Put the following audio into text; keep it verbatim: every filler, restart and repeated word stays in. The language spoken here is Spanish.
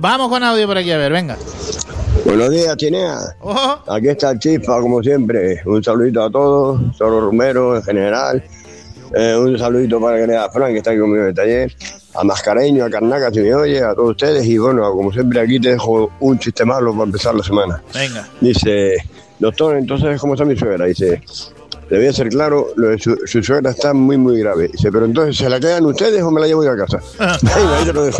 Vamos con audio por aquí, a ver, venga. Buenos días, Chinea. Oh. Aquí está el Chispa, como siempre. Un saludito a todos, Soro Romero en general. Eh, un saludito para que le da a Fran, que está aquí conmigo en el taller. A Mascareño, a Carnaca, si me oye, a todos ustedes. Y bueno, como siempre, aquí te dejo un chiste malo para empezar la semana. Venga. Dice, doctor, entonces, ¿cómo está mi suegra? Dice, le voy a ser claro, lo de su, su suegra está muy, muy grave. Dice, pero entonces, ¿se la quedan ustedes o me la llevo yo a casa? Venga, ahí te lo dejo.